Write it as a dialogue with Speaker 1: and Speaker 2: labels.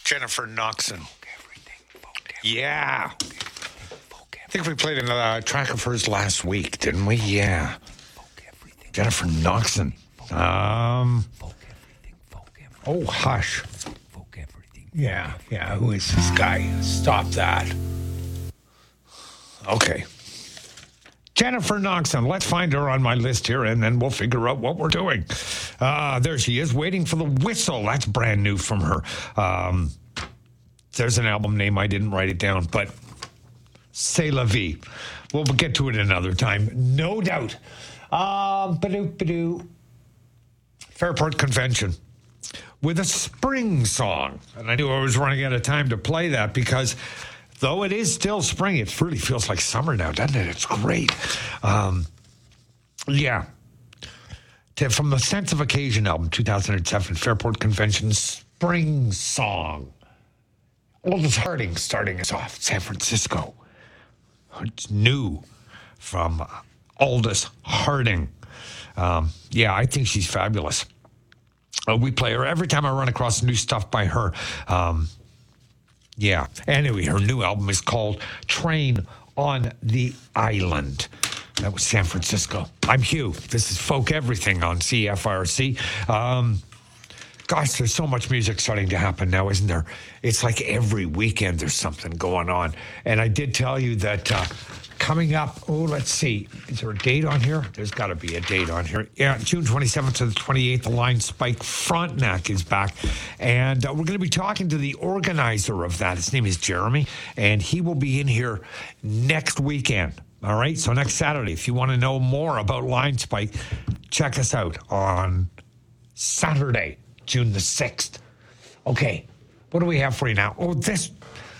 Speaker 1: Jennifer Knoxon. Yeah. I think we played a track of hers last week, didn't we? Yeah. Jennifer Knoxon. Oh, hush. Yeah. Who is this guy? Stop that. Okay. Jennifer Knoxon. Let's find her on my list here, and then we'll figure out what we're doing. There she is, Waiting for the Whistle. That's brand new from her. There's an album name. I didn't write it down, but C'est la vie. We'll get to it another time, no doubt. Fairport Convention with a spring song. And I knew I was running out of time to play that because though it is still spring, it really feels like summer now, doesn't it? It's great. Yeah. From the Sense of Occasion album, 2007, Fairport Convention spring song. Aldous Harding starting us off, San Francisco. It's new from Aldous Harding. Yeah, I think she's fabulous. We play her every time I run across new stuff by her. Yeah. Anyway, her new album is called Train on the Island. That was San Francisco. I'm Hugh. This is Folk Everything on CFRC. Gosh, there's so much music starting to happen now, isn't there? It's like every weekend there's something going on. And I did tell you that coming up, let's see. Is there a date on here? There's got to be a date on here. Yeah, June 27th to the 28th, the Line Spike Frontenac is back. And we're going to be talking to the organizer of that. His name is Jeremy. And he will be in here next weekend. All right? So next Saturday, if you want to know more about Line Spike, check us out on Saturday, June the 6th. Okay, what do we have for you now? Oh, this